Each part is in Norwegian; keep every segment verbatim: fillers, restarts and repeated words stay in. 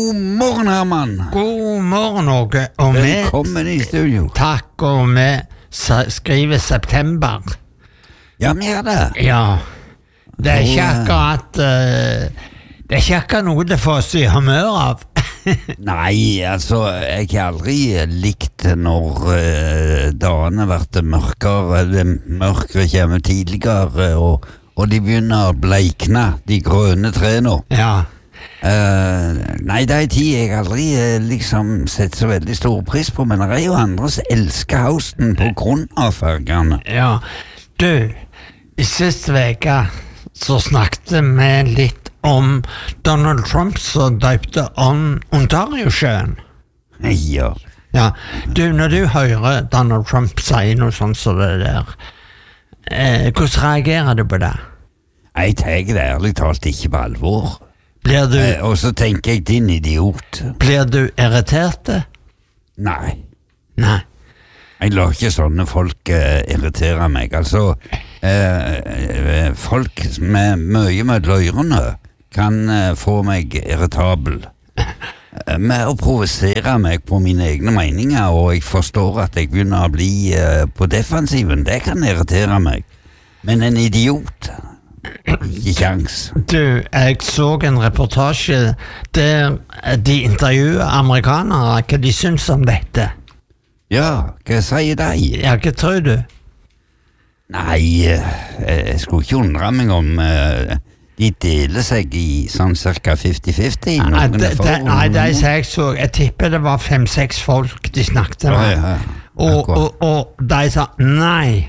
God morgen, Herman. God morgen, Åge. Og vi, Velkommen i studio. takk, og vi s- skriver september. Ja, vi er det. Ja, det er ikke Og, eh, akkurat uh, Det er ikke akkurat noe det får oss i humør av. Nei, altså, jeg har aldri likt når uh, dagene blir mørkere, eller mørkere kommer tidligere, og, og de begynner å bleikne, de grønne trene. Ja, Uh, nei, det er en tid jeg aldri uh, liksom setter så veldig stor pris på, men det er jo andre som elsker Houston på grunn av fargene. ja. Du, i siste veka så snakket vi litt om Donald Trump som døpte on Ontario-sjøen. Ja. Ja, du, når du hører Donald Trump si noe sånt som det der, eh, hvordan reagerer du på det? Jeg tar det ærlig talt ikke på alvor. Blir du, Eh, og så tenker jeg, din idiot. blir du irritert? Nei, Nei. jeg lar ikke sånne folk eh, irritere meg. Altså, eh, eh, folk med mye med løyrene kan eh, få meg irritabel. Eh, med å provosere meg på mine egne meninger, og jeg forstår at jeg begynner å bli eh, på defensiven. Det kan irritere meg. Men en idiot, ikke kjangs. Du, jeg så en reportasje der de intervjuer amerikanere hva de syns om dette. Ja, hva sier de? Ja, hva tror du? Nei, eh, jeg skulle ikke undre meg om eh, de deler seg i sånn cirka fifty-fifty. Nei, Noen det, er for, det, nei, og de noen- som jeg så, jeg tipper det var fem-seks folk de snakket Ja, med. ja, Og, akkurat. og, og de sa nei,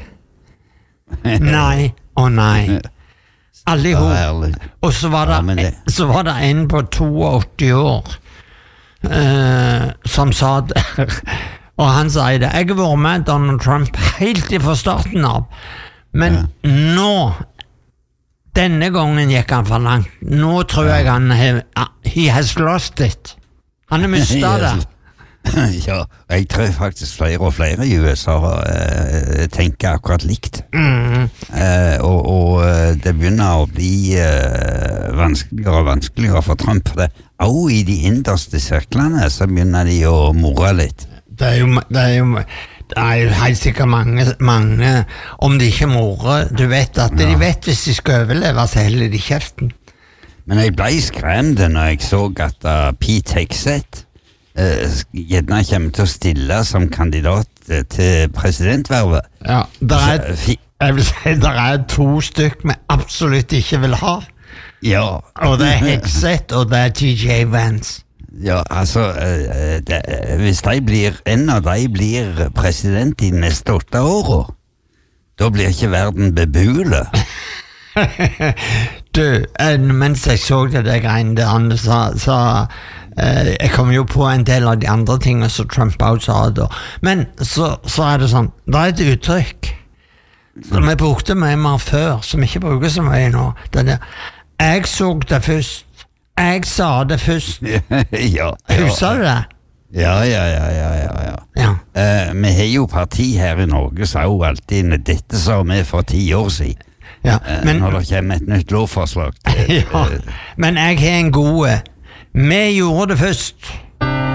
nei og nei. Alle i Ja, hop. ærlig. Og så var, det, Ja, men det- så var det en på åttito år eh, som sa det. Og han sier det. Jeg har vært med Donald Trump helt fra starten av. Men nå, denne gangen gikk han for langt. Nå tror jeg han he, he has lost it. Han har mistet det. Ja, jeg tror faktisk flere og flere i U S A eh, tenker akkurat likt. Mm. Eh, og, og eh, det begynner å bli eh, vanskeligere og vanskeligere for Trump. For det også i de innerste sirklene så begynner de å more litt. Det er jo, det er jo, det er jo helt sikkert mange, mange, om de ikke morer, du vet at de vet hvis de skal overleve, så heller de kjeften. Men jeg ble skremt når jeg så at uh, Pete Hegseth uh, gjerne kommer til å stille som kandidat uh, til presidentvervet. Ja, der er, Så, fi- jeg vil si, der er to stykk vi absolutt ikke vil ha, ja, og det er Hegseth, og det er T J Vance. ja, altså uh, det, uh, hvis de blir, en av de blir president i de neste åtte årene, da blir ikke verden bebule. Du, eh, mens jeg så det der greiene der, han sa, sa eh, jeg kom jo på en del av de andre tingene som Trump også sa da. Men så, så er det sånn, det er et uttrykk som jeg brukte mye mer før, som jeg ikke bruker så mye nå. Det er det, jeg så det først, jeg sa det først. ja, Husker du det? ja, ja, ja, ja, ja, ja. Ja. Uh, vi har jo parti her i Norge som jo alltid dette sa vi for ti år siden. Ja, Eh, men, når det kommer et nytt lovforslag. ja, men jeg har en gode. Vi gjorde det først.